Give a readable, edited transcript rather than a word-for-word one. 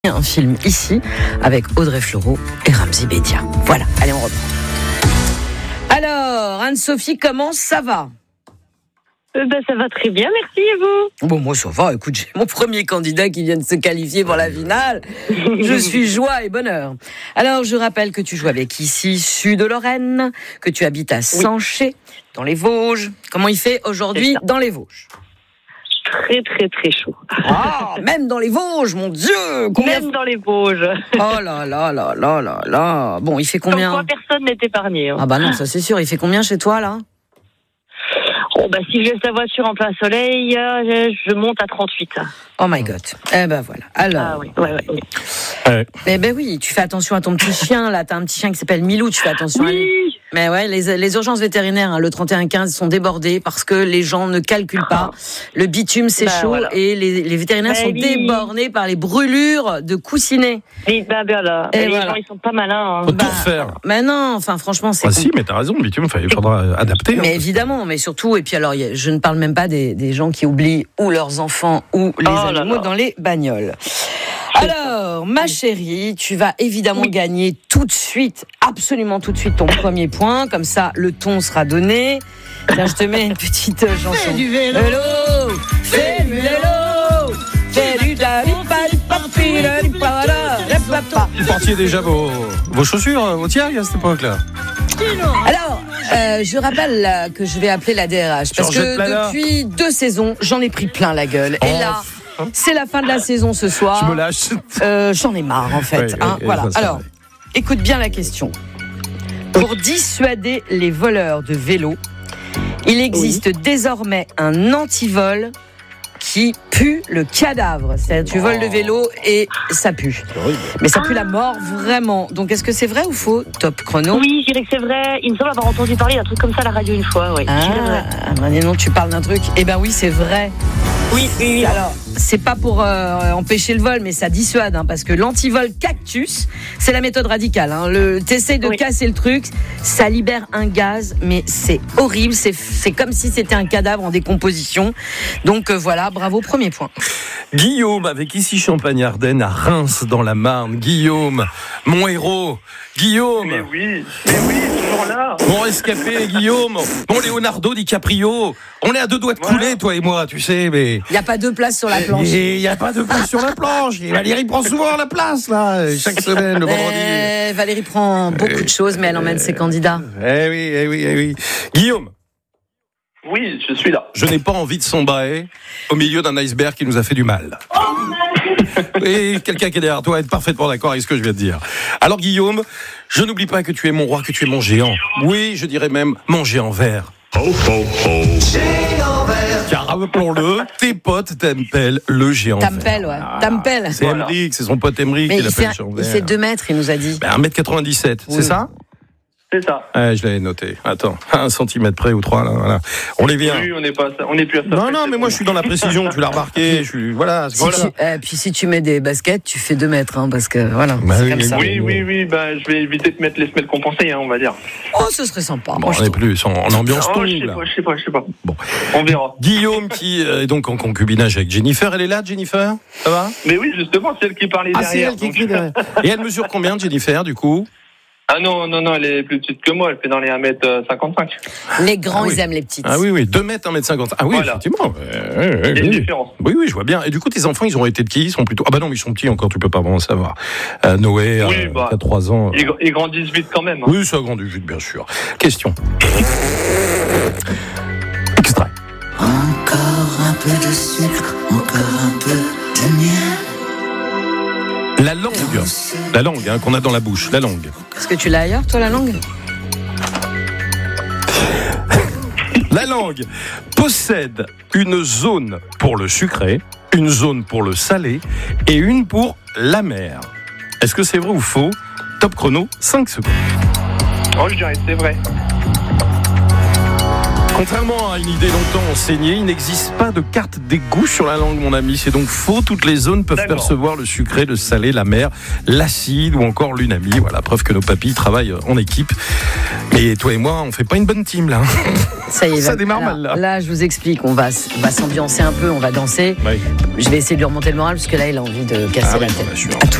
Un film ici avec Audrey Fleurot et Ramzy Bedia. Voilà, allez on reprend. Alors, Anne-Sophie, comment ça va ? Ça va très bien, merci et vous ? Bon, moi ça va, écoute, j'ai mon premier candidat qui vient de se qualifier pour la finale. Je suis joie et bonheur. Alors, je rappelle que tu joues avec ici Sud-Lorraine, que tu habites à Sanché, dans les Vosges. Comment il fait aujourd'hui dans les Vosges ? Très très très chaud. Ah, même dans les Vosges, mon Dieu. Même dans les Vosges. Oh là là là là là là. Bon, il fait combien ? Comme quoi personne n'est épargné. Ah bah non, ça c'est sûr. Il fait combien chez toi là ? Oh bah si je laisse la voiture en plein soleil, je monte à 38. Oh my God. Eh ben voilà. Alors. Ah oui, ouais. Eh ben oui, tu fais attention à ton petit chien là. T'as un petit chien qui s'appelle Milou. Tu fais attention à lui. Mais ouais, les urgences vétérinaires, le 3115 sont débordées parce que les gens ne calculent pas. Le bitume c'est chaud voilà. Et les vétérinaires sont débornés par les brûlures de coussinets. Et voilà. Et les gens ils sont pas malins. Faut tout refaire. Mais non, enfin franchement c'est. Si, mais t'as raison, le bitume, il faudra adapter. Mais évidemment, mais surtout et puis alors je ne parle même pas des gens qui oublient ou leurs enfants ou les animaux dans les bagnoles. Alors, ma chérie, tu vas évidemment gagner tout de suite, absolument tout de suite ton premier point. Comme ça, le ton sera donné. Tiens, je te mets une petite chanson. Fais du vélo, fais du vélo, fais du Vous portiez déjà vos chaussures, vos tiares à cette époque-là. Alors, je rappelle que je vais appeler la DRH parce que depuis 2 saisons, j'en ai pris plein la gueule. Et là, c'est la fin de la saison ce soir. Je me lâche. J'en ai marre en fait. Voilà. Alors, écoute bien la question. Pour dissuader les voleurs de vélos, il existe désormais un antivol qui pue le cadavre. C'est-à-dire, tu voles le vélo et ça pue. Mais ça pue la mort, vraiment. Donc, est-ce que c'est vrai ou faux, Top Chrono ? Oui, je dirais que c'est vrai. Il me semble avoir entendu parler d'un truc comme ça à la radio une fois. Oui. Non, tu parles d'un truc. Eh ben oui, c'est vrai. Oui. Alors, c'est pas pour empêcher le vol, mais ça dissuade, parce que l'antivol cactus, c'est la méthode radicale. T'essayes de casser le truc, ça libère un gaz, mais c'est horrible. C'est comme si c'était un cadavre en décomposition. Donc voilà, bravo, premier point. Guillaume, avec ici Champagne-Ardenne, à Reims, dans la Marne. Guillaume, mon héros. Guillaume. Mais oui, toujours là. Mon rescapé, Guillaume. Mon Leonardo DiCaprio. On est à 2 doigts de couler, toi et moi, tu sais, mais... Il n'y a pas de place sur la planche. Il n'y a pas de place sur la planche. Et Valérie prend souvent la place, là, chaque semaine, le vendredi. Valérie prend beaucoup de choses, mais elle emmène ses candidats. Eh oui. Guillaume. Oui, je suis là. Je n'ai pas envie de sombrer au milieu d'un iceberg qui nous a fait du mal. Et quelqu'un qui est derrière toi est parfaitement d'accord avec ce que je viens de dire. Alors Guillaume, je n'oublie pas que tu es mon roi, que tu es mon géant. Oui, je dirais même mon géant vert. Géant vert. Car rappelons-le, tes potes t'appellent le géant vert. T'appelles. C'est Emric, c'est son pote Emric qui l'appelle géant vert. Il fait 2 mètres, il nous a dit. 1m97, c'est ça ? C'est ça. Je l'avais noté. Attends, 1 centimètre près ou 3 là. Voilà. On les vient. Oui, on n'est plus à ça. Non, mais moi je suis dans la précision. Tu l'as remarqué. Voilà. Puis si tu mets des baskets, tu fais 2 mètres, parce que voilà. C'est comme ça. Oui. Je vais éviter de mettre les semelles compensées, on va dire. Oh, ce serait sympa. Bon, on est plus en ambiance tongue. Je sais pas. Bon, on verra. Guillaume qui est donc en concubinage avec Jennifer. Elle est là, Jennifer ? Ça va ? Mais oui, justement, c'est elle qui parlait derrière. C'est elle qui écrit derrière. Et elle mesure combien, Jennifer, du coup ? Ah non, elle est plus petite que moi, elle fait dans les 1m55. Les grands, ils aiment les petites. Ah oui, 2 mètres, 1m50. Ah oui, voilà. Effectivement. Il y a une différence. Oui, je vois bien. Et du coup, tes enfants, ils ont été de qui ? Ils sont plutôt... Ah bah non, mais ils sont petits encore, tu peux pas vraiment savoir. Noé, qui a 3 ans. Ils grandissent vite quand même. Oui, ça grandit vite, bien sûr. Question. Extrait. Encore un peu de sucre, encore un peu de miel. La langue qu'on a dans la bouche, la langue. Est-ce que tu l'as ailleurs, toi, la langue ? La langue possède une zone pour le sucré, une zone pour le salé et une pour l'amer. Est-ce que c'est vrai ou faux ? Top chrono, 5 secondes. Oh, je dirais c'est vrai. Contrairement à une idée longtemps enseignée, il n'existe pas de carte des goûts sur la langue, mon ami. C'est donc faux. Toutes les zones peuvent percevoir le sucré, le salé, l'amer, l'acide ou encore l'unami. Voilà, preuve que nos papilles travaillent en équipe. Mais toi et moi, on fait pas une bonne team, là. Ça y est, ça démarre mal, là. Là, je vous explique. On va s'ambiancer un peu, on va danser. Oui. Je vais essayer de lui remonter le moral parce que là, il a envie de casser la tête. Bien sûr.